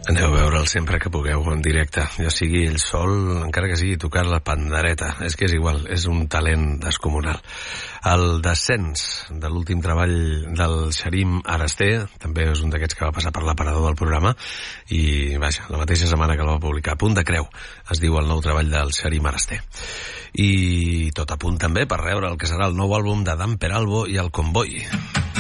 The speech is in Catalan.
Aneu a veure'l sempre que pugueu en directe, ja sigui ell sol, encara que sigui tocar la pandereta, és que és igual, és un talent descomunal. El descens de l'últim treball del Xarim Arasté també és un d'aquests que va passar per l'aparador del programa i, vaja, la mateixa setmana que el va publicar. Punt de creu, es diu el nou treball del Xarim Arasté. I tot a punt també per rebre el que serà el nou àlbum de Dan Peralbo i el Comboi.